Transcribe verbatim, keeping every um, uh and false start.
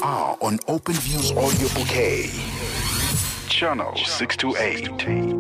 are on OpenView's audio bouquet. Channel six two eight.